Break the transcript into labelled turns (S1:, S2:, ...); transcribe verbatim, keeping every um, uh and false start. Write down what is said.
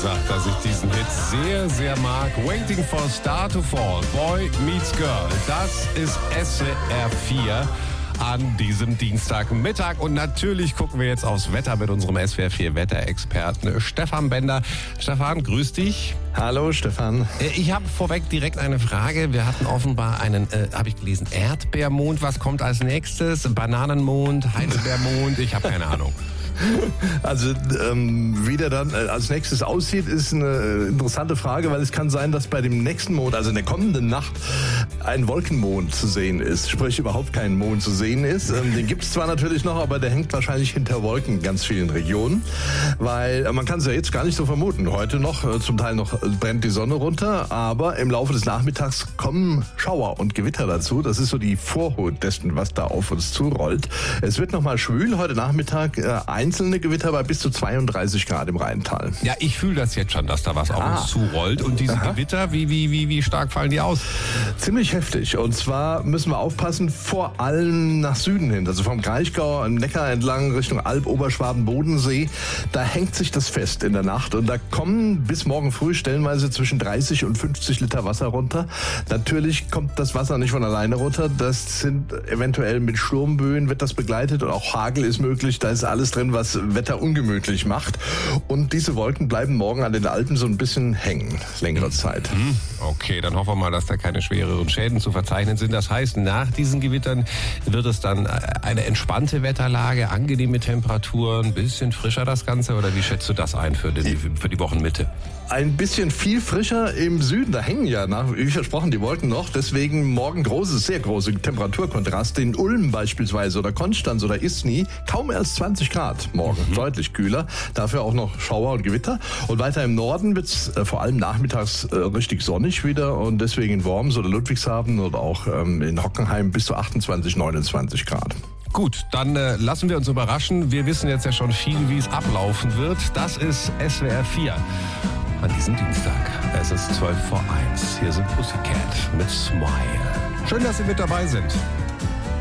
S1: gesagt, dass ich diesen Hit sehr, sehr mag. Waiting for Star to Fall, Boy Meets Girl. Das ist S W R vier an diesem Dienstagmittag. Und natürlich gucken wir jetzt aufs Wetter mit unserem S W R vier Wetterexperten Stefan Bender. Stefan, grüß dich.
S2: Hallo Stefan.
S1: Ich habe vorweg direkt eine Frage. Wir hatten offenbar einen, äh, habe ich gelesen, Erdbeermond. Was kommt als nächstes? Bananenmond, Heidelbeermond? Ich habe keine Ahnung.
S2: Also ähm, wie der dann äh, als nächstes aussieht, ist eine interessante Frage, weil es kann sein, dass bei dem nächsten Mond, also in der kommenden Nacht, ein Wolkenmond zu sehen ist, sprich überhaupt kein Mond zu sehen ist. Ähm, den gibt es zwar natürlich noch, aber der hängt wahrscheinlich hinter Wolken in ganz vielen Regionen, weil äh, man kann es ja jetzt gar nicht so vermuten. Heute noch, äh, zum Teil noch äh, brennt die Sonne runter, aber im Laufe des Nachmittags kommen Schauer und Gewitter dazu. Das ist so die Vorhut dessen, was da auf uns zurollt. Es wird nochmal schwül, heute Nachmittag äh, einzelne Gewitter bei bis zu zweiunddreißig Grad im Rheintal.
S1: Ja, ich fühle das jetzt schon, dass da was auf
S2: Ah.
S1: uns zurollt. Und diese
S2: Aha.
S1: Gewitter, wie, wie, wie, wie stark fallen die aus?
S2: Ziemlich heftig. Und zwar müssen wir aufpassen, vor allem nach Süden hin. Also vom Kraichgau am Neckar entlang Richtung Alb, Oberschwaben, Bodensee. Da hängt sich das fest in der Nacht. Und da kommen bis morgen früh stellenweise zwischen dreißig und fünfzig Liter Wasser runter. Natürlich kommt das Wasser nicht von alleine runter. Das sind eventuell mit Sturmböen wird das begleitet. Und auch Hagel ist möglich. Da ist alles drin, was Wetter ungemütlich macht. Und diese Wolken bleiben morgen an den Alpen so ein bisschen hängen, längere Zeit.
S1: Okay, dann hoffen wir mal, dass da keine schwereren Schäden zu verzeichnen sind. Das heißt, nach diesen Gewittern wird es dann eine entspannte Wetterlage, angenehme Temperaturen, ein bisschen frischer das Ganze? Oder wie schätzt du das ein für, den, für die Wochenmitte?
S2: Ein bisschen viel frischer im Süden. Da hängen ja, nach, wie versprochen, die Wolken noch. Deswegen morgen großes, sehr große Temperaturkontrast. In Ulm beispielsweise oder Konstanz oder Isny kaum erst zwanzig Grad morgen. Mhm. Deutlich kühler. Dafür auch noch Schauer und Gewitter. Und weiter im Norden wird es äh, vor allem nachmittags äh, richtig sonnig wieder. Und deswegen in Worms oder Ludwigshafen oder auch ähm, in Hockenheim bis zu achtundzwanzig, neunundzwanzig Grad.
S1: Gut, dann äh, lassen wir uns überraschen. Wir wissen jetzt ja schon viel, wie es ablaufen wird. Das ist S W R vier. An diesem Dienstag. Es ist zwölf vor eins. Hier sind Pussycat mit Smile. Schön, dass Sie mit dabei sind.